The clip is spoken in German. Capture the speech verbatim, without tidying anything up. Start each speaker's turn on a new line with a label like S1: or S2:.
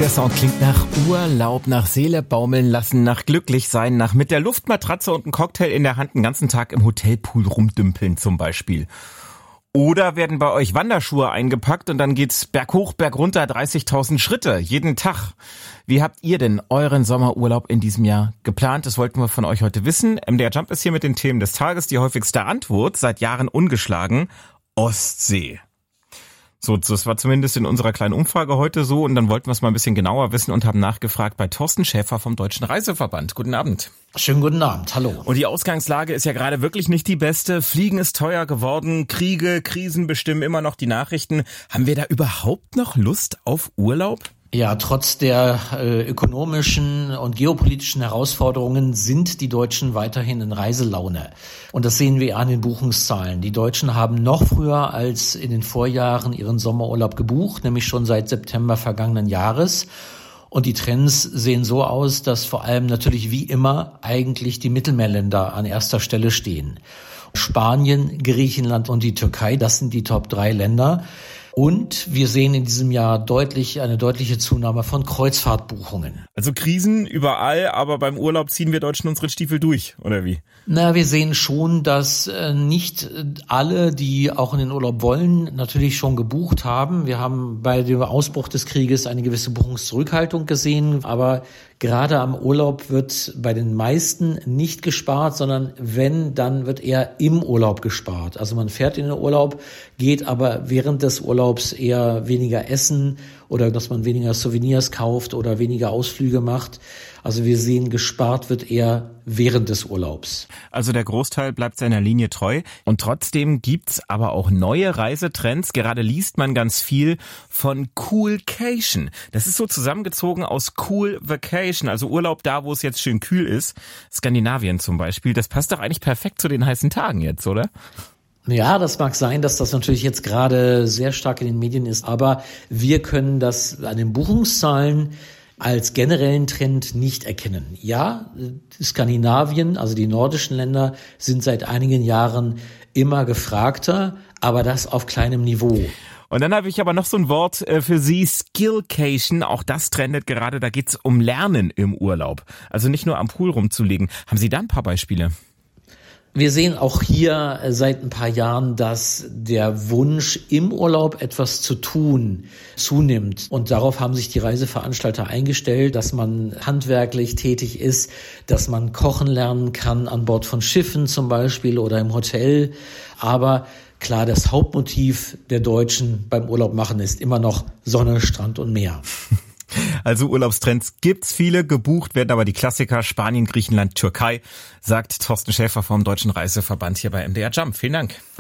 S1: Der Sound klingt nach Urlaub, nach Seele baumeln lassen, nach glücklich sein, nach mit der Luftmatratze und einem Cocktail in der Hand den ganzen Tag im Hotelpool rumdümpeln zum Beispiel. Oder werden bei euch Wanderschuhe eingepackt und dann geht's berghoch, bergunter, dreißigtausend Schritte jeden Tag. Wie habt ihr denn euren Sommerurlaub in diesem Jahr geplant? Das wollten wir von euch heute wissen. M D R Jump ist hier mit den Themen des Tages. Die häufigste Antwort, seit Jahren ungeschlagen, Ostsee. So, das war zumindest in unserer kleinen Umfrage heute so und dann wollten wir es mal ein bisschen genauer wissen und haben nachgefragt bei Thorsten Schäfer vom Deutschen Reiseverband. Guten Abend.
S2: Schönen guten Abend, hallo.
S1: Und die Ausgangslage ist ja gerade wirklich nicht die beste. Fliegen ist teuer geworden, Kriege, Krisen bestimmen immer noch die Nachrichten. Haben wir da überhaupt noch Lust auf Urlaub?
S2: Ja, trotz der äh, ökonomischen und geopolitischen Herausforderungen sind die Deutschen weiterhin in Reiselaune. Und das sehen wir an den Buchungszahlen. Die Deutschen haben noch früher als in den Vorjahren ihren Sommerurlaub gebucht, nämlich schon seit September vergangenen Jahres. Und die Trends sehen so aus, dass vor allem natürlich wie immer eigentlich die Mittelmeerländer an erster Stelle stehen. Spanien, Griechenland und die Türkei, das sind die Top drei Länder. Und wir sehen in diesem Jahr deutlich eine deutliche Zunahme von Kreuzfahrtbuchungen.
S1: Also Krisen überall, aber beim Urlaub ziehen wir Deutschen unsere Stiefel durch, oder wie?
S2: Na, wir sehen schon, dass äh, nicht alle, die auch in den Urlaub wollen, natürlich schon gebucht haben. Wir haben bei dem Ausbruch des Krieges eine gewisse Buchungszurückhaltung gesehen, aber gerade am Urlaub wird bei den meisten nicht gespart, sondern wenn, dann wird eher im Urlaub gespart. Also man fährt in den Urlaub, geht aber während des Urlaubs eher weniger essen oder dass man weniger Souvenirs kauft oder weniger Ausflüge macht. Also wir sehen, gespart wird eher während des Urlaubs.
S1: Also der Großteil bleibt seiner Linie treu. Und trotzdem gibt's aber auch neue Reisetrends. Gerade liest man ganz viel von Coolcation. Das ist so zusammengezogen aus Cool Vacation, also Urlaub da, wo es jetzt schön kühl ist. Skandinavien zum Beispiel. Das passt doch eigentlich perfekt zu den heißen Tagen jetzt, oder?
S2: Ja, das mag sein, dass das natürlich jetzt gerade sehr stark in den Medien ist, aber wir können das an den Buchungszahlen als generellen Trend nicht erkennen. Ja, Skandinavien, also die nordischen Länder, sind seit einigen Jahren immer gefragter, aber das auf kleinem Niveau.
S1: Und dann habe ich aber noch so ein Wort für Sie, Skillcation. Auch das trendet gerade, da geht's um Lernen im Urlaub. Also nicht nur am Pool rumzulegen. Haben Sie da ein paar Beispiele?
S2: Wir sehen auch hier seit ein paar Jahren, dass der Wunsch, im Urlaub etwas zu tun, zunimmt. Und darauf haben sich die Reiseveranstalter eingestellt, dass man handwerklich tätig ist, dass man kochen lernen kann an Bord von Schiffen zum Beispiel oder im Hotel. Aber klar, das Hauptmotiv der Deutschen beim Urlaub machen ist immer noch Sonne, Strand und Meer.
S1: Also Urlaubstrends gibt's viele, gebucht werden aber die Klassiker Spanien, Griechenland, Türkei, sagt Thorsten Schäfer vom Deutschen Reiseverband hier bei M D R Jump. Vielen Dank.